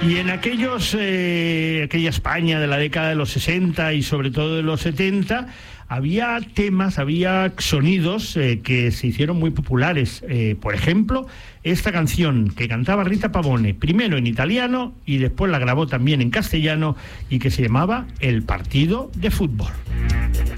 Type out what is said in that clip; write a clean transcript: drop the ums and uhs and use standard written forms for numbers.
Y en aquella España de la década de los 60 y sobre todo de los 70, había temas, había sonidos que se hicieron muy populares. Por ejemplo, esta canción que cantaba Rita Pavone, primero en italiano y después la grabó también en castellano, y que se llamaba El partido de fútbol.